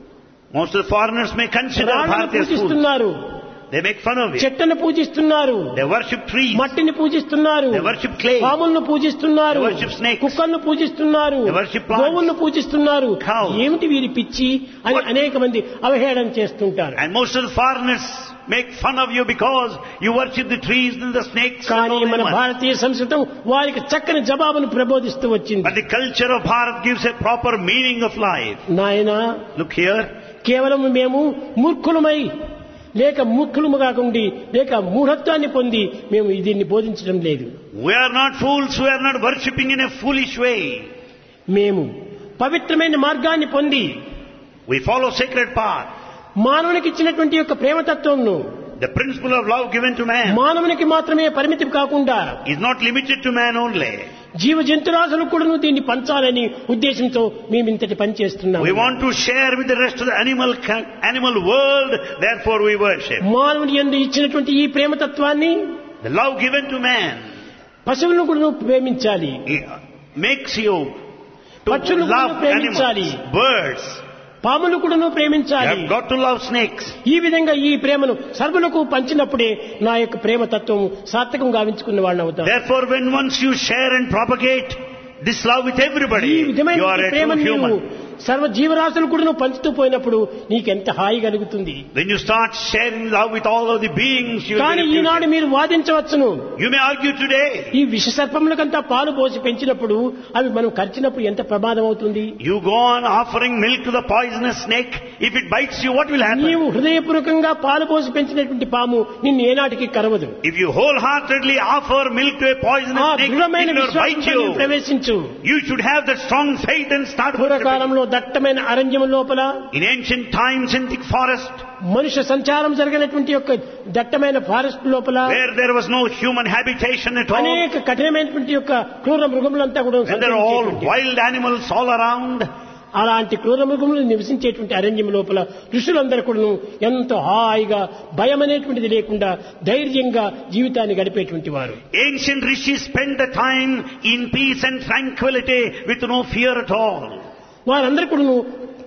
Most of the foreigners may consider రాళ్ళను Bharatiya fools. పూజిస్తున్నారు, They make fun of it. చెట్లను పూజిస్తున్నారు, They worship trees. మట్టిని పూజిస్తున్నారు, They worship clay. పాములను పూజిస్తున్నారు, They worship snakes. కుక్కలను పూజిస్తున్నారు, They worship plants. గోవులను పూజిస్తున్నారు. Cows. ఏమిటి వీరి పిచ్చి అని What? అనేక మంది అవహేళన చేస్తుంటారు. And most of the foreigners make fun of you because you worship the trees and the snakes. and కానీ all మన animals. భారతీయ సంస్కృతం వారికి చక్కని జవాబును ప్రబోధిస్తూ వచ్చింది. But the culture of Bharat gives a proper meaning of life. నాయనా, Look here. కేవలం మేము మూర్ఖులమై లేక మూర్ఖులము కాకుండా లేక మూఢత్వాన్ని పొంది మేము దీన్ని బోధించడం లేదు. We are not fools, we are not worshipping in a foolish way. మేము పవిత్రమైన మార్గాన్ని పొంది We follow sacred path. మానవునికి ఇచ్చినటువంటి యొక్క ప్రేమతత్వంను The principle of love given to man మానవునికి మాత్రమే పరిమితం కాకుండా is not limited to man only. జీవ జంతురాశులు కూడా దీన్ని పంచాలని ఉద్దేశంతో మేము ఇంతటి పని చేస్తున్నాం. We want to share with the rest of the animal animal world, therefore we worship. మానవుని యందు ఇచ్చినటువంటి ఈ ప్రేమతత్వాన్ని The love given to man పశువులను కూడా ప్రేమించాలి, makes you to పక్షులను కూడా love ప్రేమించాలి, animals, birds. పాములు కూడా You ప్రేమించాలి. have got to love snakes. ఈ విధంగా ఈ ప్రేమను సర్వులకు పంచినప్పుడే నా యొక్క ప్రేమ తత్వం సార్థకం గావించుకున్న వాళ్ళని అవుతాం. Therefore, when once you share and propagate this love with everybody, ఈ you విధమైన are a true ప్రేమను నీవు human. సర్వ జీవరాశులు కూడా నువ్వు పంచుతూ పోయినప్పుడు నీకెంత హాయి కలుగుతుంది. When you start sharing love with all of the beings, you will కానీ be ఈనాడు reputed. మీరు వాదించవచ్చును, You may argue today. ఈ విష సర్పములకంతా పాలు పోసి పెంచినప్పుడు అవి మనం ఖర్చినప్పుడు ఎంత ప్రమాదం అవుతుంది. You go on offering milk to the poisonous snake. If it bites you, what will happen? నీవు హృదయపూర్వకంగా పాలు పోసి పెంచినటువంటి పాము నిన్ను ఏనాటికి కరవదు. If you wholeheartedly offer milk to a ఆ poisonous snake, దృఢమైన it will bite విశ్వాసంతో you. నీవు ప్రవేశించు. You should have that strong faith and start worshipping. పూర్వకాలంలో దట్టమైన అరణ్యం లోపల In ancient times in thick forest, మనుష్య సంచారం జరిగినటువంటి యొక్క దట్టమైన ఫారెస్ట్ లోపల where there was no human habitation at all, అనేక కఠినమైనటువంటి యొక్క క్రూర మృగములంతా కూడా and there are all సంచరించేటువంటి, wild animals all around, అలాంటి క్రూర మృగములు నివసించేటువంటి అరణ్యం లోపల ఋషులందరూ కూడా ఎంతో హాయిగా భయం అనేటువంటిది లేకుండా ధైర్యంగా జీవితాన్ని గడిపేటువంటి వారు. ancient rishis spent the time in peace and tranquility with no fear at all. వారందరూ కూడా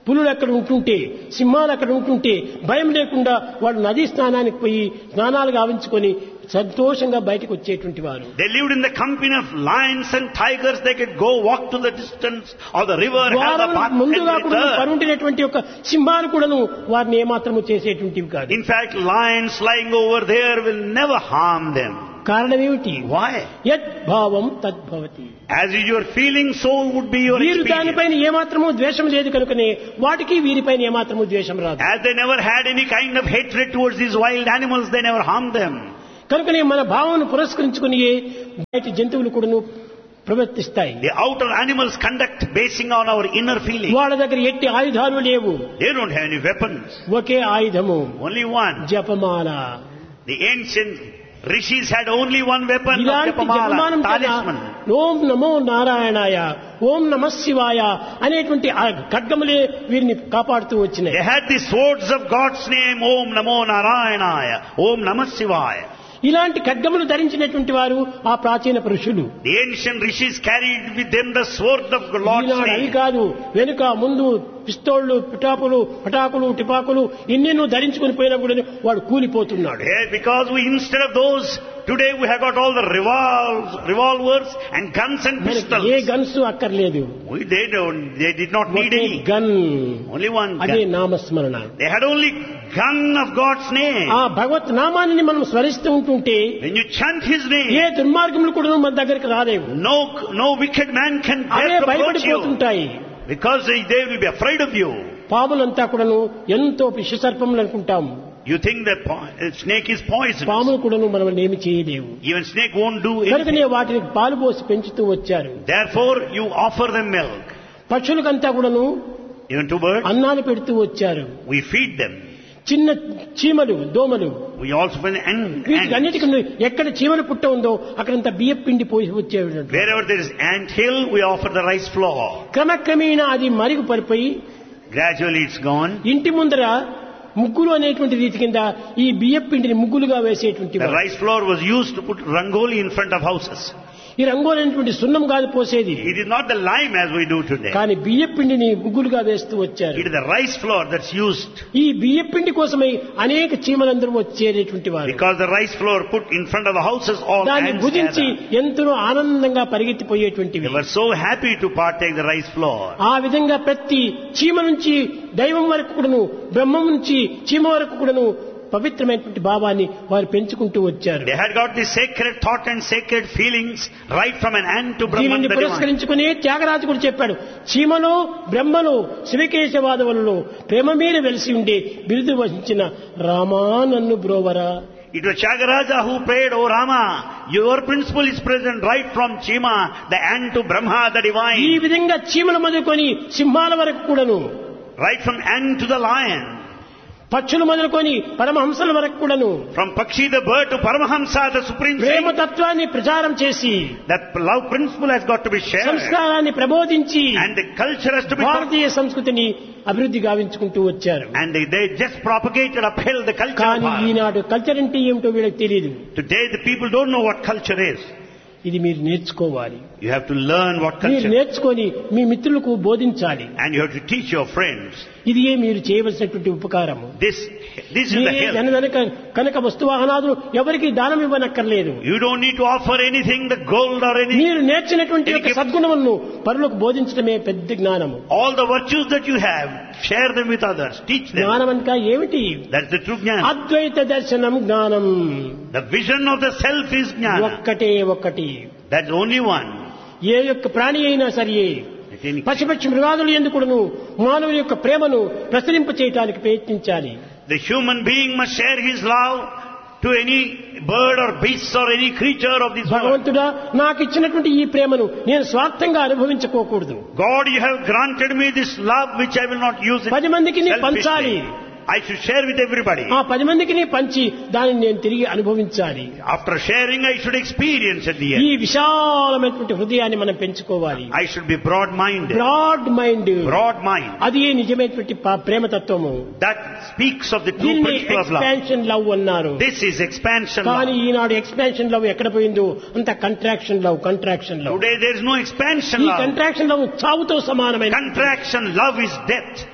పులులు అక్కడ ఉంటుంటే, సింహాలు అక్కడ ఉంటుంటే భయం లేకుండా వాళ్ళు నదీ స్నానానికి పోయి స్నానాలు గావించుకొని సంతోషంగా బయటకు వచ్చేటువంటి వారు. They lived in the company of lions and tigers. They could go walk to the distance of the river, have a bath and ముందుగా కూడా return. పరుండినటువంటి ఒక సింహాలు కూడాను వారిని ఏమాత్రము చేసేటువంటివి కాదు. In fact, lions lying over there will never harm them. కారణం ఏమిటి? Why? యత్ భావం తద్భవతి. As is your feeling, so would be your వీరు experience. దానిపైన ఏమాత్రము ద్వేషం లేదు కనుకనే వాటికి వీరిపైన ఏమాత్రము ద్వేషం రాదు. As they never had any kind of hatred towards these wild animals, they never harmed them. కనుకనే మన భావనను పురస్కరించుకుని బయట జంతువులు కూడాను ప్రవర్తిస్తాయి. The outer animals conduct basing on our inner feeling. వాళ్ళ దగ్గర ఎట్టి ఆయుధాలు లేవు. They don't have any weapons. ఒకే ఆయుధము, Only one. జపమాల. The ancient rishis had only one weapon of ఇలాంటి Japamala, జపమానం talisman. ఓం నమో నారాయణాయ, ఓం నమః శివాయ అనేటువంటి ఆ ఖడ్గములే వీరిని కాపాడుతూ వచ్చినాయి. They had the swords of God's name, Om Namo Narayanaya, Om Namah Shivaya. ఇలాంటి ఖడ్గములు ధరించినటువంటి వారు ఆ ప్రాచీన పురుషులు. The ancient rishis carried with them the sword of Lord's ఈనాడు అవి name. కాదు, వెనుక ముందు పిస్తోళ్లు, పిటాకులు, పటాకులు, టిపాకులు ఎన్నెన్నో ధరించుకుని పోయినా కూడా వాడు కూలిపోతున్నాడు. Yeah, because we, instead of those, today we have got all the revolvers, revolvers and guns and మనకి pistols. ఏ గన్స్ అక్కర్లేదు. We, they don't, they did not need okay any. Gun, Only one అదే gun. నామస్మరణ. They had only gun of God's name. ఆ భగవత్ నామాన్ని మనం స్మరిస్తూ ఉంటుంటే When you chant His A name, దుర్మార్గములు కూడా మన దగ్గరికి రాలేవు. no, no wicked man can away dare to approach you. భయపడిపోతుంటాయి. Because they, they will be afraid of you. పాములంతా కూడాను ఎంతో విషసర్పములు అనుకుంటాము. You think that po- uh, snake is poisonous. పాములు కూడాను మనం ఏమి చేయలేవు. Even snake won't do కనుకనే anything. వాటిని పాలు పోసి పెంచుతూ వచ్చారు. Therefore, you offer them milk. పక్షులకంతా కూడాను Even to birds, అన్నాలు పెడుతూ వచ్చారు. we feed them. చిన్న చీమలు, దోమలు, We also feed and, వీటికి and అన్నిటికీ ఎక్కడ చీమల పుట్ట ఉందో అక్కడంతా బియ్యం పిండి పోసి వచ్చేవి. wherever there is ant hill, we offer the rice flour. క్రమక్రమేణా అది మరుగు పడిపోయి Gradually, it's gone. ఇంటి ముందర ముగ్గులు అనేటువంటి రీతి కింద ఈ బియ్యం పిండిని ముగ్గులుగా వేసేటువంటి The rice flour was used to put rangoli in front of houses. ఈ రంగోలు అనేటువంటి సున్నం కాదు పోసేది, It is not the lime as we do today. కానీ బియ్యం పిండిని ముగ్గులుగా వేస్తూ వచ్చారు. It is the rice flour that's used. ఈ బియ్యం పిండి కోసమై అనేక చీమలందరూ వచ్చేటటువంటి వారు Because the rice flour put in front of the houses, all దాన్ని ants భుజించి gather. ఎంతో ఆనందంగా పరిగెత్తిపోయేటువంటివి. They were so happy to partake the rice flour. ఆ విధంగా ప్రతి చీమ నుంచి దైవం వరకు కూడాను, బ్రహ్మం నుంచి చీమ వరకు కూడాను పవిత్రమైనటువంటి భావాన్ని వారు పెంచుకుంటూ వచ్చారు. They had got the sacred thought and sacred feelings right from an ant to Brahman దీనిని the divine. పురస్కరించుకుని త్యాగరాజు కూడా చెప్పాడు, చీమలో బ్రహ్మలో శివకేశవాదవులలో ప్రేమ మీద వెలిసి ఉండే బిరుదు వహించిన రామా నన్ను బ్రోవరా. It was Tyagaraja who prayed, "O Rama, your principle is present right from Chima, the ant to Brahma the ఈ divine, విధంగా చీమల మొదలుకొని సింహాల వరకు కూడాను, right from ant to the lion, పక్షులు మొదలుకొని పరమహంసల వరకు కూడాను from Pakshi the bird to Paramahamsa the supreme Prema saint." తత్వాన్ని ప్రచారం చేసి That love principle has got to be shared, సంస్కారాన్ని ప్రబోధించి and the culture has to be taught. భారతీయ సంస్కృతిని అభివృద్ధి గావించుకుంటూ వచ్చారు. And they, they just propagated, upheld the culture of కానీ Bharat. ఈనాడు culture అంటే ఏమిటో వీళ్ళకి తెలియదు. Today the people don't know what culture is. ఇది మీరు నేర్చుకోవాలి. You have to learn what మీరు culture is. నేర్చుకొని మీ మిత్రులకు బోధించాలి. And you have to teach your friends. ఇది ఏ మీరు చేయవలసినటువంటి ఉపకారము. This, this is the మీరే help. ధనధనక కనక వస్తువాహనాదులు ఎవరికి దానం ఇవ్వనక్కర్లేదు. You don't need to offer anything, the gold or anything. మీరు నేర్చినటువంటి యొక్క సద్గుణములను పరులకు బోధించడమే పెద్ద జ్ఞానము. All the virtues that you have, share them with others. Teach them. జ్ఞానం అనగా ఏమిటి? That's the true jnana. అద్వైత దర్శనం జ్ఞానం. The vision of the self is jnana. ఒక్కటే ఒక్కటి. That's only one. ఏ యొక్క ప్రాణి అయినా సరే That any- పశుపక్షి మృగాదులు ఎందుకును మానవుని యొక్క ప్రేమను ప్రసరింప చేయడానికి ప్రయత్నించాలి. The human being must share his love to any bird or beast or any creature of this world. భగవంతుడా, నాకు ఇచ్చినటువంటి ఈ ప్రేమను నేను స్వార్థంగా అనుభవించుకోకూడదు. God, you have granted me this love which I will not use it పది మందికి నీ పంచాలి. selfishly. I should share with everybody. ఆ పది మందికి నీ పంచి దానిని నేను తిరిగి అనుభవించాలి. After sharing, I should experience at the ఈ end. విశాలమైనటువంటి హృదయాన్ని మనం పెంచుకోవాలి. I should be broad-minded. Broad mind, Broad mind. అది నిజమైనటువంటి పా- ప్రేమ తత్వము. That speaks of the true దీన్ని principle of love. Expansion love అన్నారు. This is expansion కానీ love. ఈనాడు ఎక్స్పాన్షన్ లవ్ ఎక్కడ పోయిందో అంత contraction love, contraction love. Today there is no expansion ఈ love. కంట్రాక్షన్ లవ్ చావుతో సమానమైన. Contraction love is death.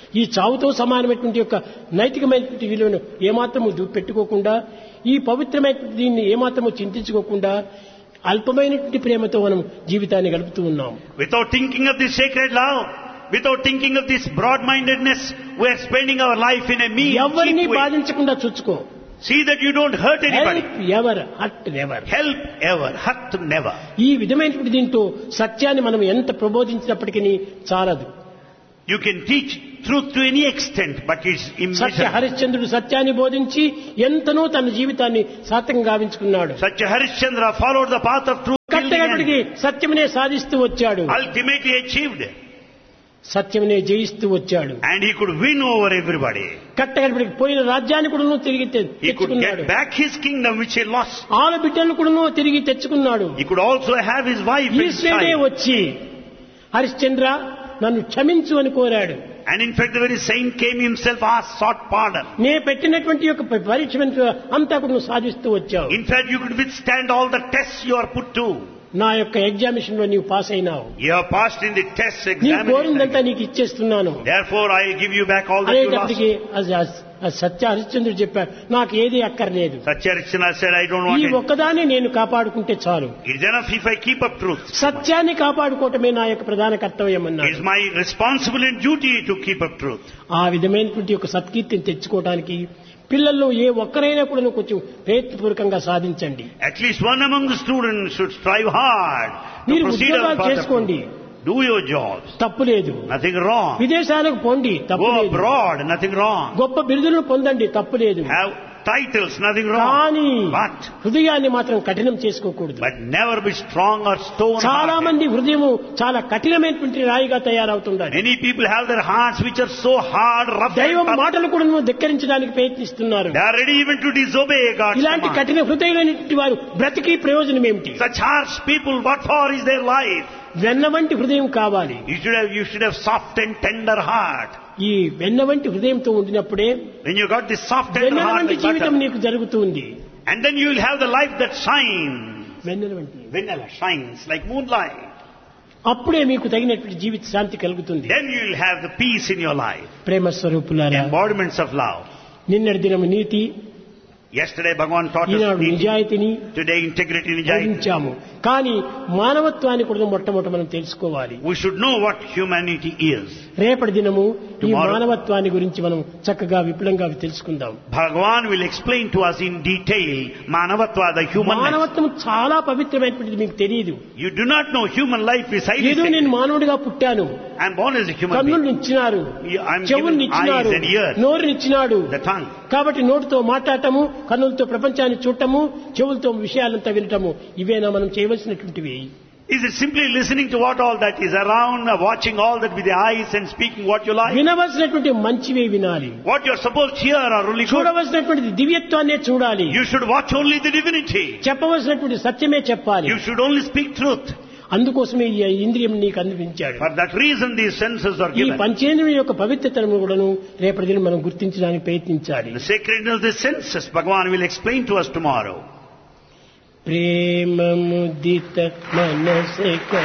ఈ చావుతో సమానమైనటువంటి యొక్క నైతికమైనటువంటి విలువను ఏమాత్రము పెట్టుకోకుండా, ఈ పవిత్రమైన దీన్ని ఏమాత్రము చింతించుకోకుండా అల్పమైనటువంటి ప్రేమతో మనం జీవితాన్ని గడుపుతూ ఉన్నాం. Without thinking of this sacred love, without thinking of this broad-mindedness, we are spending our life in a mean, ఎవరిని cheap way. బాధించకుండా చూసుకో. See that you don't hurt anybody. Help ever, hurt never. Help ever, hurt never. ఈ విధమైనటువంటి దీంతో సత్యాన్ని మనం ఎంత ప్రబోధించినప్పటికీ చాలదు. You can teach truth to any extent, but it's Satya immeasurable. హరిశ్చంద్రుడు సత్యాన్ని బోధించి ఎంతనో తన జీవితాన్ని సార్థకం గావించుకున్నాడు. Satya Harishchandra followed the path of truth till the కట్టగడికి end. సత్యమునే సాధిస్తూ వచ్చాడు, Ultimately achieved. సత్యమునే జయిస్తూ వచ్చాడు. And he could win over everybody. కట్టగడికి పోయిన రాజ్యాన్ని కూడా తిరిగి తె- He could తెచ్చుకున్నాడు. get back his kingdom which he lost. ఆల బిడ్డలను కూడా తిరిగి తెచ్చుకున్నాడు. He could also have his wife and ఈశ్వరుడే child. వచ్చి హరిశ్చంద్ర నన్ను క్షమించు అని కోరాడు. And in fact the very saint came himself, asked, sought pardon. నే పెట్టినటువంటి యొక్క పరీక్ష అంతా కూడా నువ్వు సాధిస్తూ వచ్చావు. In fact you could withstand all the tests you are put to. నా యొక్క ఎగ్జామినేషన్ లో నీవు పాస్ అయినావు. You have passed in the test నీ examination. కోరిందంతా నీకు ఇచ్చేస్తున్నాను Therefore I will give you back all that you lost. అనేటప్పటికీ అది- అది- అది సత్య హరిశ్చంద్రుడు చెప్పాడు, నాకు ఏది అక్కర్లేదు, Satya Harishchandra said, I don't ఈ want it. ఒక్కదాన్ని నేను కాపాడుకుంటే చాలు. It's enough if I keep up truth. సత్యాన్ని కాపాడుకోవటమే నా యొక్క ప్రధాన కర్తవ్యం It's అన్నాడు. my responsibility and duty to keep up truth. ఆ విధమైనటువంటి ఒక సత్కీర్తిని తెచ్చుకోవడానికి పిల్లల్లో ఏ ఒక్కరైనా కూడా కొంచెం ప్రయత్నపూర్వకంగా సాధించండి. At least one among the students should strive hard to మీరు proceed on the ఉద్యోగాలు path of చేసుకోండి, truth. Do your jobs. తప్పు లేదు. Nothing wrong. విదేశాలకు పోండి, తప్పు Go లేదు. abroad. Nothing wrong. గొప్ప బిరుదులను పొందండి, తప్పు లేదు. Have titles. Nothing wrong. కానీ But హృదయాన్ని మాత్రం కఠినం చేసుకోకూడదు. but never be strong or stone చాలా hearted. మంది హృదయము చాలా కఠినమైనటువంటి రాయిగా తయారవుతుండాలి. Many people have their hearts which are so hard, rough, and దైవం tough. మాటలు కూడా ధిక్కరించడానికి ప్రయత్నిస్తున్నారు. They are ready even to disobey God's ఇలాంటి command. కఠిన హృదయమైనటువంటి వారు బ్రతికి ప్రయోజనం ఏమిటి? Such harsh people, what for is their life? వెన్న వంటి హృదయం కావాలి. You should have, you should have soft and tender heart. ఈ వెన్న వంటి హృదయంతో ఉండినప్పుడే When you got this soft tender Vennela heart వంటి like జీవితం butter, నీకు జరుగుతుంది. and then you will have the life that shines. వెన్నెల వంటి Vanilla shines like moonlight. అప్పుడే మీకు తగినటువంటి జీవిత శాంతి కలుగుతుంది. Then you will have the peace in your life. ప్రేమ స్వరూపులారా, Embodiments of love. నిన్నటి దినము నీతి, Yesterday Bhagavan taught us ఈనాడు neat. నిజాయితీని Today integrity and nijayati. బోధించాము. కానీ మానవత్వాన్ని కూడా మొట్టమొదట మనం తెలుసుకోవాలి. We should know what humanity is. రేపటి దినము ఈ Tomorrow. మానవత్వాన్ని గురించి మనం చక్కగా విపులంగా తెలుసుకుందాం. Bhagavan will explain to us in detail Manavatva, the human life. మానవత్వం చాలా పవిత్రమైనటువంటిది మీకు తెలియదు. You do not know human life is highly ఏదో నేను sacred. మానవుడిగా పుట్టాను, I am born as a human being. కన్నులు ఇచ్చినారు, I am చెవులు given ఇచ్చినారు, eyes and ears, నోరుని ఇచ్చినాడు. the tongue. కాబట్టి నోటితో మాట్లాడటము, కన్నులతో ప్రపంచాన్ని చూడటము, చెవులతో విషయాలంతా వినటము, ఇవేనా మనం చేయవలసినటువంటివి? Is it simply listening to what all that is around, uh, watching all that with the eyes and speaking what you like? వినవలసినటువంటి మంచివే వినాలి, What you are supposed to hear are only good. చూడవలసినటువంటి దివ్యత్వాన్నే చూడాలి, You should watch only the divinity. చెప్పవలసినటువంటి సత్యమే చెప్పాలి. You should only speak truth. అందుకోసమే ఈ ఇంద్రియం నీకు అందించాడు. For that reason these senses are ఈ given. పంచేంద్రియం యొక్క పవిత్రతను కూడాను రేపటి దినం మనం గుర్తించడానికి ప్రయత్నించాలి. The sacredness of the senses, Bhagavan will explain to us tomorrow. ప్రేమ ముదిత మనసే